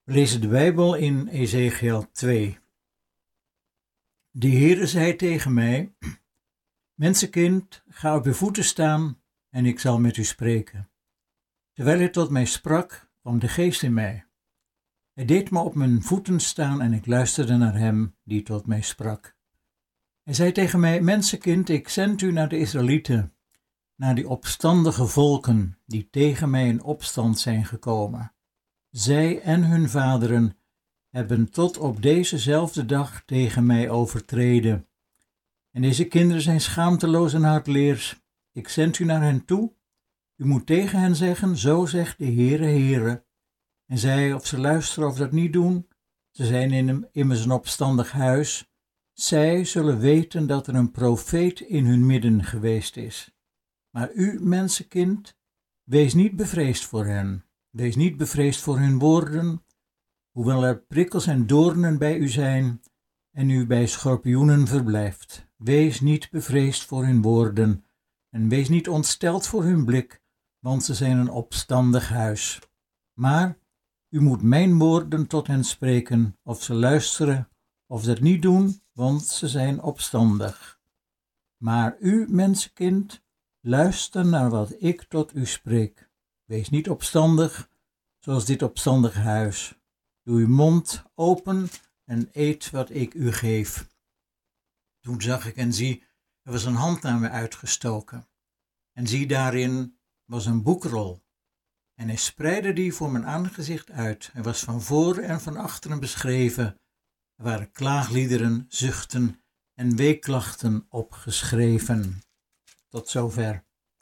We lezen de Bijbel in Ezechiel 2. De Heere zei tegen mij: Mensenkind, ga op uw voeten staan en ik zal met u spreken. Terwijl hij tot mij sprak, kwam de geest in mij. Hij deed me op mijn voeten staan en ik luisterde naar hem die tot mij sprak. Hij zei tegen mij: Mensenkind, ik zend u naar de Israëlieten, naar die opstandige volken die tegen mij in opstand zijn gekomen. Zij en hun vaderen hebben tot op dezezelfde dag tegen mij overtreden. En deze kinderen zijn schaamteloos en hardleers. Ik zend u naar hen toe. U moet tegen hen zeggen: zo zegt de Heere, Heere. En zij, of ze luisteren of dat niet doen, ze zijn immers een opstandig huis. Zij zullen weten dat er een profeet in hun midden geweest is. Maar u, mensenkind, wees niet bevreesd voor hen. Wees niet bevreesd voor hun woorden, hoewel er prikkels en doornen bij u zijn en u bij schorpioenen verblijft. Wees niet bevreesd voor hun woorden en wees niet ontsteld voor hun blik, want ze zijn een opstandig huis. Maar u moet mijn woorden tot hen spreken, of ze luisteren of dat niet doen, want ze zijn opstandig. Maar u, mensenkind, luister naar wat ik tot u spreek. Wees niet opstandig, zoals dit opstandige huis. Doe uw mond open en eet wat ik u geef. Toen zag ik en zie, er was een hand naar me uitgestoken. En zie, daarin was een boekrol. En hij spreidde die voor mijn aangezicht uit. Hij was van voor en van achteren beschreven. Er waren klaagliederen, zuchten en weeklachten opgeschreven. Tot zover.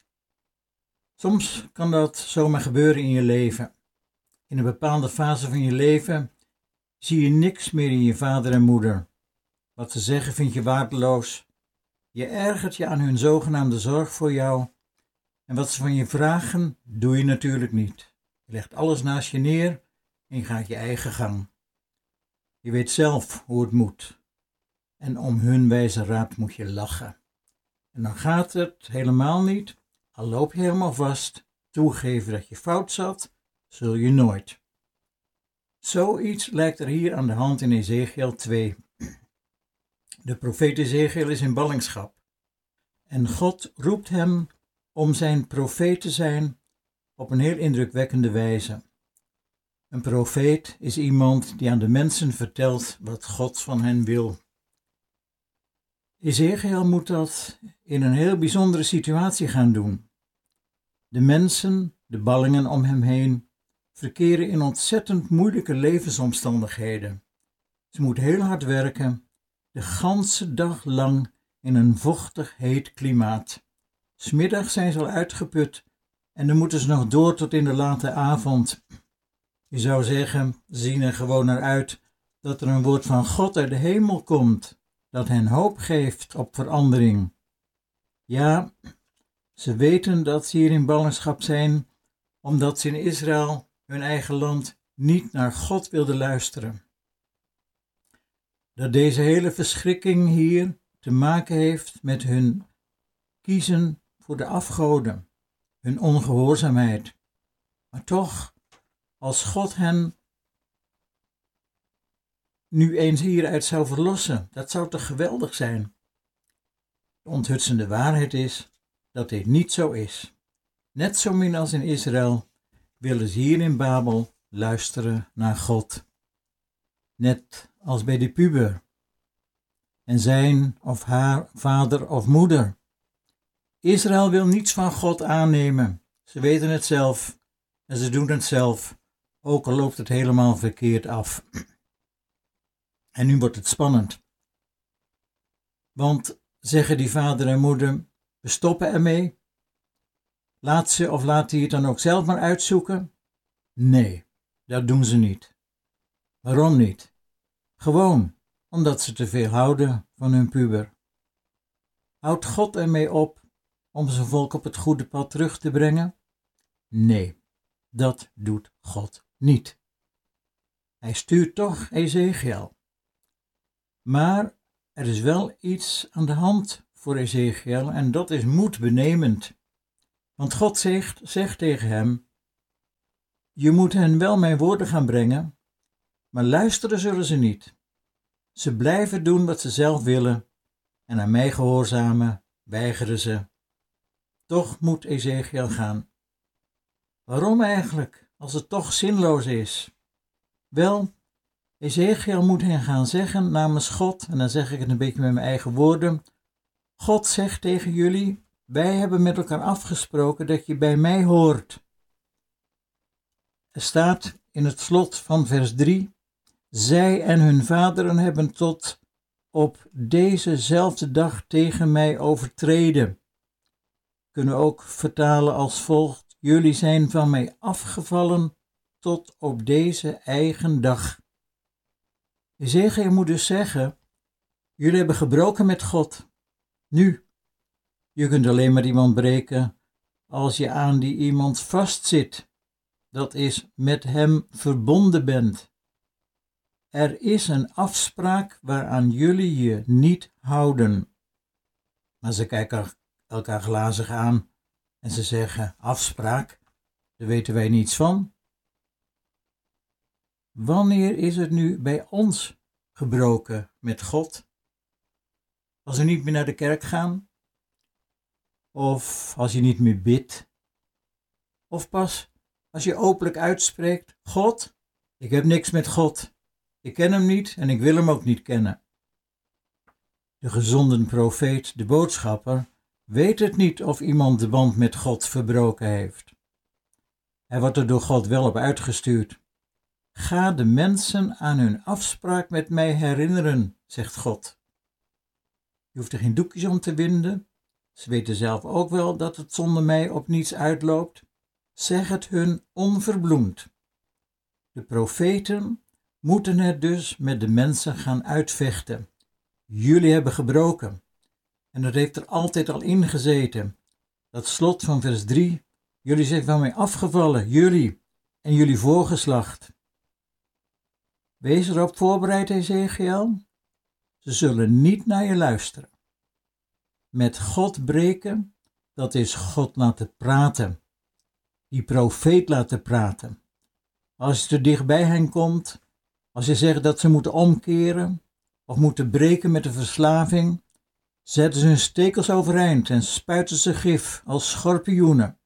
Soms kan dat zomaar gebeuren in je leven. In een bepaalde fase van je leven zie je niks meer in je vader en moeder. Wat ze zeggen vind je waardeloos. Je ergert je aan hun zogenaamde zorg voor jou. En wat ze van je vragen, doe je natuurlijk niet. Je legt alles naast je neer en je gaat je eigen gang. Je weet zelf hoe het moet. En om hun wijze raad moet je lachen. En dan gaat het helemaal niet. Al loop je helemaal vast, toegeven dat je fout zat, zul je nooit. Zoiets lijkt er hier aan de hand in Ezechiel 2. De profeet Ezechiel is in ballingschap. En God roept hem om zijn profeet te zijn op een heel indrukwekkende wijze. Een profeet is iemand die aan de mensen vertelt wat God van hen wil. Ezechiel moet dat in een heel bijzondere situatie gaan doen. De mensen, de ballingen om hem heen, verkeren in ontzettend moeilijke levensomstandigheden. Ze moeten heel hard werken, de ganse dag lang in een vochtig, heet klimaat. 'S Middags zijn ze al uitgeput en dan moeten ze nog door tot in de late avond. Je zou zeggen, ze zien er gewoon naar uit dat er een woord van God uit de hemel komt, dat hen hoop geeft op verandering. Ja, ze weten dat ze hier in ballingschap zijn, omdat ze in Israël, hun eigen land, niet naar God wilden luisteren. Dat deze hele verschrikking hier te maken heeft met hun kiezen voor de afgoden, hun ongehoorzaamheid. Maar toch, als God hen nu eens hieruit zou verlossen, dat zou toch geweldig zijn? De onthutsende waarheid is dat dit niet zo is. Net zo min als in Israël willen ze hier in Babel luisteren naar God. Net als bij de puber en zijn of haar vader of moeder. Israël wil niets van God aannemen. Ze weten het zelf en ze doen het zelf, ook al loopt het helemaal verkeerd af. En nu wordt het spannend. Want zeggen die vader en moeder: we stoppen ermee. Laat ze of laat hij het dan ook zelf maar uitzoeken? Nee, dat doen ze niet. Waarom niet? Gewoon omdat ze te veel houden van hun puber. Houdt God ermee op om zijn volk op het goede pad terug te brengen? Nee, dat doet God niet. Hij stuurt toch Ezechiel. Maar er is wel iets aan de hand voor Ezechiel en dat is moedbenemend. Want God zegt tegen hem: je moet hen wel mijn woorden gaan brengen, maar luisteren zullen ze niet. Ze blijven doen wat ze zelf willen en aan mij gehoorzamen weigeren ze. Toch moet Ezechiel gaan. Waarom eigenlijk, als het toch zinloos is? Wel, Ezechiel moet hen gaan zeggen namens God, en dan zeg ik het een beetje met mijn eigen woorden. God zegt tegen jullie, wij hebben met elkaar afgesproken dat je bij mij hoort. Er staat in het slot van vers 3, zij en hun vaderen hebben tot op dezezelfde dag tegen mij overtreden. Kunnen we ook vertalen als volgt, jullie zijn van mij afgevallen tot op deze eigen dag. Ezechiel moet dus zeggen, jullie hebben gebroken met God. Nu, je kunt alleen maar iemand breken als je aan die iemand vastzit. Dat is, met hem verbonden bent. Er is een afspraak waaraan jullie je niet houden. Maar ze kijken elkaar glazig aan en ze zeggen, afspraak, daar weten wij niets van. Wanneer is het nu bij ons gebroken met God? Als we niet meer naar de kerk gaan? Of als je niet meer bidt? Of pas als je openlijk uitspreekt, God, ik heb niks met God. Ik ken hem niet en ik wil hem ook niet kennen. De gezonden profeet, de boodschapper, weet het niet of iemand de band met God verbroken heeft. Hij wordt er door God wel op uitgestuurd. Ga de mensen aan hun afspraak met mij herinneren, zegt God. Je hoeft er geen doekjes om te winden. Ze weten zelf ook wel dat het zonder mij op niets uitloopt. Zeg het hun onverbloemd. De profeten moeten het dus met de mensen gaan uitvechten. Jullie hebben gebroken. En dat heeft er altijd al in gezeten. Dat slot van vers 3. Jullie zijn van mij afgevallen, jullie en jullie voorgeslacht. Wees erop voorbereid, Ezechiel. Ze zullen niet naar je luisteren. Met God breken, dat is God laten praten. Die profeet laten praten. Als je te dicht bij hen komt, als je zegt dat ze moeten omkeren of moeten breken met de verslaving, zetten ze hun stekels overeind en spuiten ze gif als schorpioenen.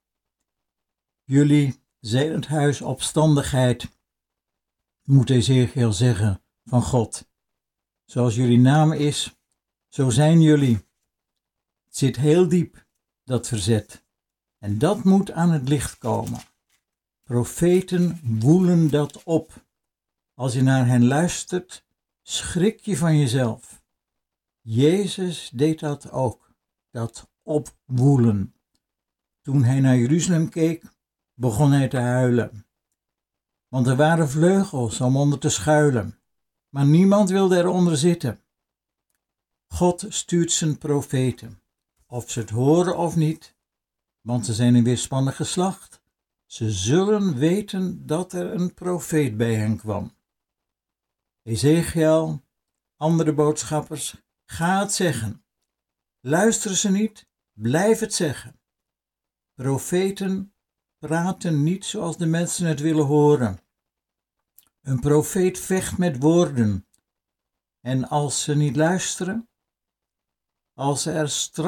Jullie zijn het huis opstandigheid, moet Ezechiel zeggen van God. Zoals jullie naam is, zo zijn jullie. Het zit heel diep, dat verzet. En dat moet aan het licht komen. Profeten woelen dat op. Als je naar hen luistert, schrik je van jezelf. Jezus deed dat ook, dat opwoelen. Toen hij naar Jeruzalem keek, begon hij te huilen. Want er waren vleugels om onder te schuilen, maar niemand wilde eronder zitten. God stuurt zijn profeten, of ze het horen of niet, want ze zijn een weerspannig geslacht. Ze zullen weten dat er een profeet bij hen kwam. Ezechiel, andere boodschappers, ga het zeggen. Luisteren ze niet, blijf het zeggen. Profeten praten niet zoals de mensen het willen horen. Een profeet vecht met woorden. En als ze niet luisteren, als ze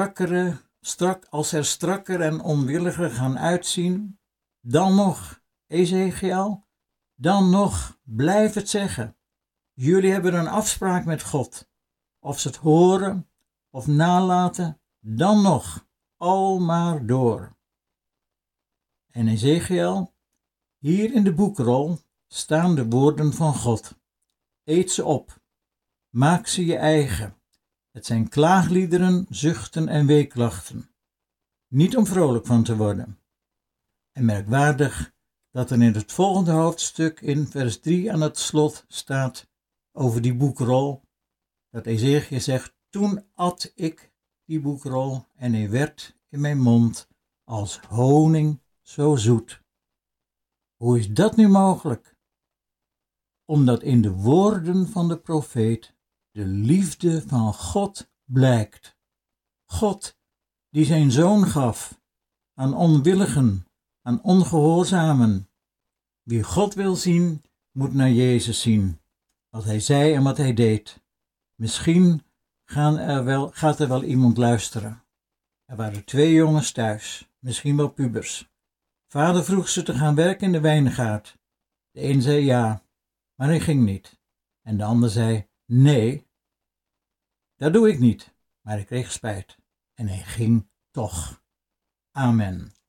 er strakker en onwilliger gaan uitzien, dan nog, Ezechiel, dan nog, blijf het zeggen. Jullie hebben een afspraak met God. Of ze het horen of nalaten, dan nog, al maar door. En Ezechiel, hier in de boekrol staan de woorden van God. Eet ze op, maak ze je eigen. Het zijn klaagliederen, zuchten en weeklachten. Niet om vrolijk van te worden. En merkwaardig dat er in het volgende hoofdstuk in vers 3 aan het slot staat over die boekrol, dat Ezechiel zegt, toen at ik die boekrol en hij werd in mijn mond als honing zo zoet. Hoe is dat nu mogelijk? Omdat in de woorden van de profeet de liefde van God blijkt. God die zijn zoon gaf aan onwilligen, aan ongehoorzamen. Wie God wil zien, moet naar Jezus zien. wat hij zei en wat hij deed. Misschien gaat er wel iemand luisteren. Er waren 2 jongens thuis, misschien wel pubers. Vader vroeg ze te gaan werken in de wijngaard. De een zei ja, maar hij ging niet. En de ander zei nee, dat doe ik niet. Maar hij kreeg spijt en hij ging toch. Amen.